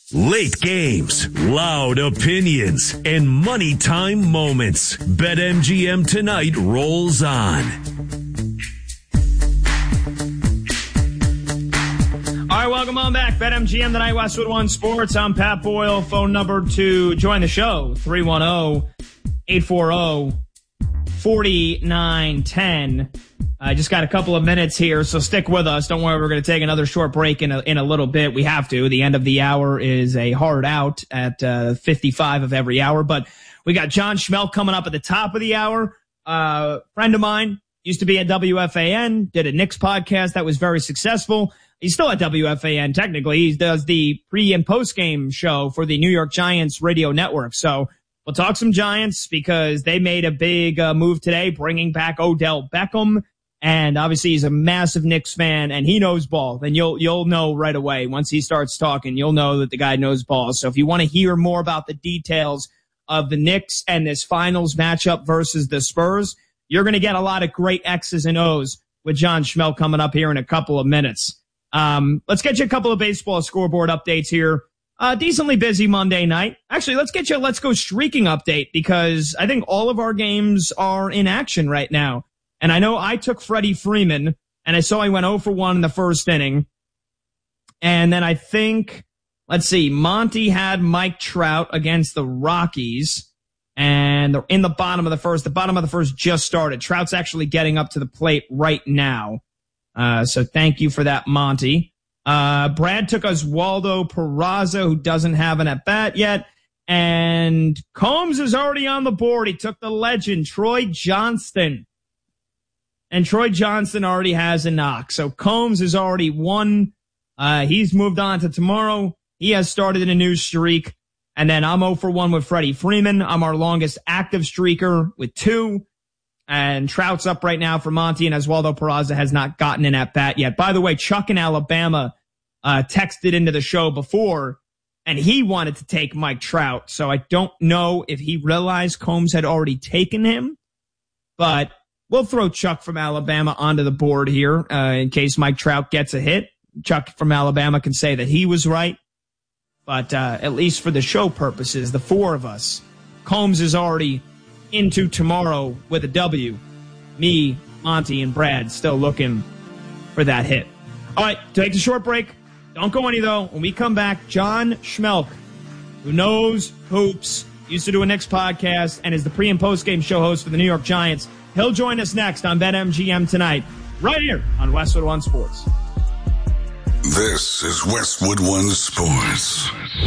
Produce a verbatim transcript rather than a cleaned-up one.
Late games, loud opinions, and money time moments. BetMGM tonight rolls on. All right, welcome on back. BetMGM tonight, Westwood One Sports. I'm Pat Boyle. Phone number to join the show, three one zero, eight four zero, four nine one zero. I just got a couple of minutes here, so stick with us. Don't worry, we're going to take another short break in a, in a little bit. We have to. The end of the hour is a hard out at uh, fifty-five of every hour. But we got John Schmeelk coming up at the top of the hour. Uh, friend of mine, used to be at W F A N, did a Knicks podcast that was very successful. He's still at W F A N, technically. He does the pre- and post-game show for the New York Giants radio network. So we'll talk some Giants because they made a big uh, move today, bringing back Odell Beckham. And obviously he's a massive Knicks fan and he knows ball. Then you'll, you'll know right away. Once he starts talking, you'll know that the guy knows ball. So if you want to hear more about the details of the Knicks and this finals matchup versus the Spurs, you're going to get a lot of great X's and O's with John Schmeelk coming up here in a couple of minutes. Um, let's get you a couple of baseball scoreboard updates here. Uh, decently busy Monday night. Actually, let's get you a Let's Go Streaking update because I think all of our games are in action right now. And I know I took Freddie Freeman, and I saw he went oh for one in the first inning. And then I think, let's see, Monty had Mike Trout against the Rockies. And they're in the bottom of the first. The bottom of the first just started. Trout's actually getting up to the plate right now. Uh, so thank you for that, Monty. Uh, Brad took Oswaldo Peraza, who doesn't have an at-bat yet. And Combs is already on the board. He took the legend, Troy Johnston. And Troy Johnston already has a knock. So Combs is already won. Uh, he's moved on to tomorrow. He has started a new streak. And then I'm oh for one with Freddie Freeman. I'm our longest active streaker with two. And Trout's up right now for Monty, and Oswaldo Peraza has not gotten an at-bat yet. By the way, Chuck in Alabama uh, texted into the show before, and he wanted to take Mike Trout. So I don't know if he realized Combs had already taken him, but we'll throw Chuck from Alabama onto the board here uh, in case Mike Trout gets a hit. Chuck from Alabama can say that he was right. But uh, at least for the show purposes, the four of us, Combs is already into tomorrow with a W. Me, Monty, and Brad still looking for that hit. All right, take a short break. Don't go any, though. When we come back, John Schmeelk, who knows hoops, used to do a Knicks podcast, and is the pre- and post-game show host for the New York Giants. He'll join us next on BetMGM tonight, right here on Westwood One Sports. This is Westwood One Sports.